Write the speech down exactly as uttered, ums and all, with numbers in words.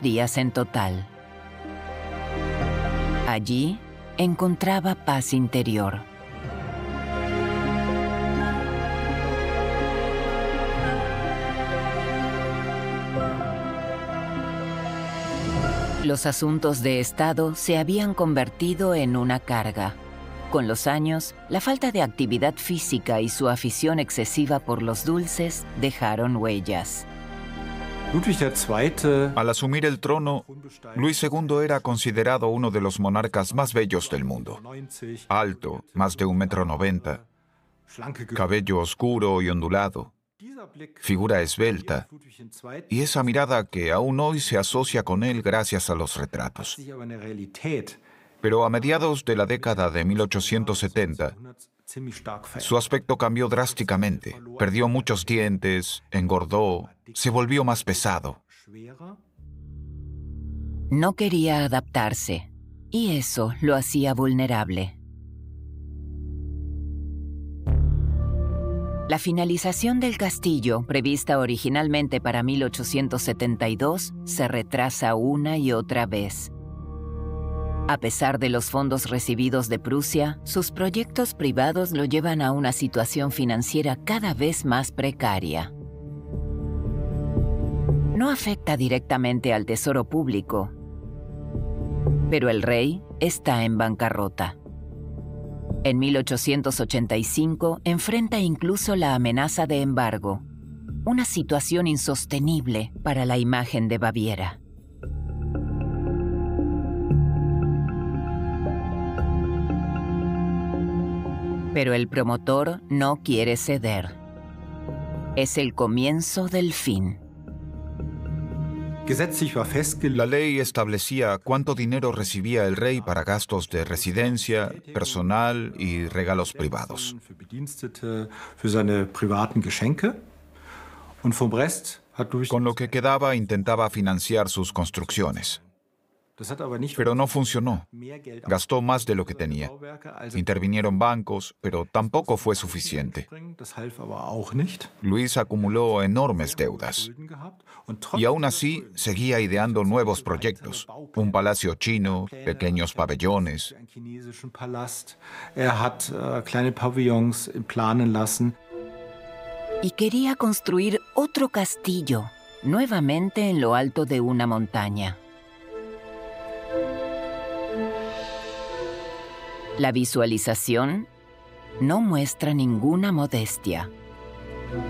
dos días en total. Allí encontraba paz interior. Los asuntos de Estado se habían convertido en una carga. Con los años, la falta de actividad física y su afición excesiva por los dulces dejaron huellas. Al asumir el trono, Luis segundo era considerado uno de los monarcas más bellos del mundo. Alto, más de un metro noventa, cabello oscuro y ondulado, figura esbelta, y esa mirada que aún hoy se asocia con él gracias a los retratos. Pero a mediados de la década de mil ochocientos setenta, su aspecto cambió drásticamente. Perdió muchos dientes, engordó, se volvió más pesado. No quería adaptarse, y eso lo hacía vulnerable. La finalización del castillo, prevista originalmente para mil ochocientos setenta y dos, se retrasa una y otra vez. A pesar de los fondos recibidos de Prusia, sus proyectos privados lo llevan a una situación financiera cada vez más precaria. No afecta directamente al tesoro público, pero el rey está en bancarrota. En mil ochocientos ochenta y cinco enfrenta incluso la amenaza de embargo, una situación insostenible para la imagen de Baviera. Pero el promotor no quiere ceder. Es el comienzo del fin. La ley establecía cuánto dinero recibía el rey para gastos de residencia, personal y regalos privados. Con lo que quedaba intentaba financiar sus construcciones. Pero no funcionó. Gastó más de lo que tenía. Intervinieron bancos, pero tampoco fue suficiente. Luis acumuló enormes deudas. Y aún así, seguía ideando nuevos proyectos. Un palacio chino, pequeños pabellones. Y quería construir otro castillo, nuevamente en lo alto de una montaña. La visualización no muestra ninguna modestia.